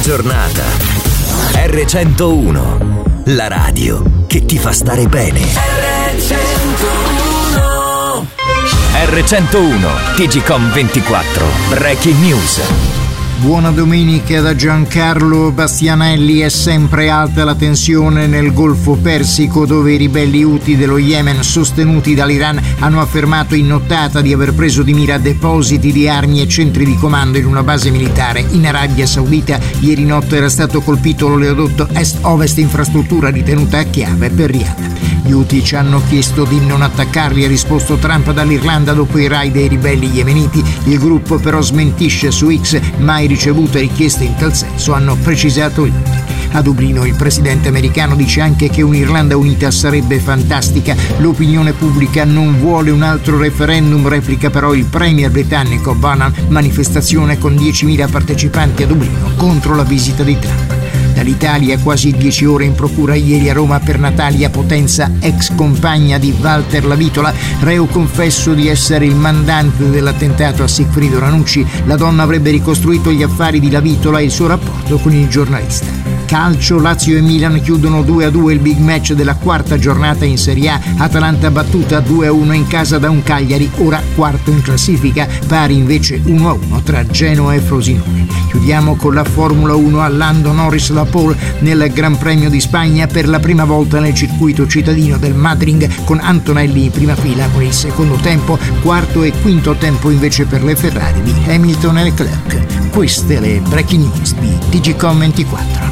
Giornata. R101, la radio che ti fa stare bene. R101, TGcom 24, Breaking News. Buona domenica da Giancarlo Bastianelli. È sempre alta la tensione nel Golfo Persico, dove i ribelli Houthi dello Yemen, sostenuti dall'Iran, hanno affermato in nottata di aver preso di mira depositi di armi e centri di comando in una base militare in Arabia Saudita. Ieri notte era stato colpito l'oleodotto est-ovest, infrastruttura ritenuta a chiave per Riyadh. Gli Houthi ci hanno chiesto di non attaccarli, ha risposto Trump dall'Irlanda dopo i raid dei ribelli yemeniti. Il gruppo però smentisce su X mai ricevute richieste in tal senso, hanno precisato gli Houthi. A Dublino il presidente americano dice anche che un'Irlanda unita sarebbe fantastica. L'opinione pubblica non vuole un altro referendum, replica però il premier britannico Bonham. Manifestazione con 10.000 partecipanti a Dublino contro la visita di Trump. Dall'Italia quasi 10 ore in procura ieri a Roma per Natalia Potenza, ex compagna di Walter Lavitola, reo confesso di essere il mandante dell'attentato a Sigfrido Ranucci. La donna avrebbe ricostruito gli affari di Lavitola e il suo rapporto con il giornalista. Calcio, Lazio e Milan chiudono 2-2 il big match della quarta giornata in Serie A. Atalanta battuta 2-1 in casa da un Cagliari, ora quarto in classifica, pari invece 1-1 tra Genoa e Frosinone. Chiudiamo con la Formula 1 a Lando Norris la pole nel Gran Premio di Spagna per la prima volta nel circuito cittadino del Madrid, con Antonelli in prima fila con il secondo tempo, quarto e quinto tempo invece per le Ferrari di Hamilton e Leclerc. Queste le breaking news di TGcom 24.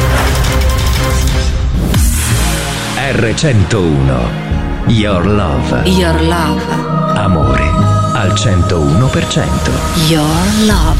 R101, Your Love. Your Love. Amore al 101%. Your Love.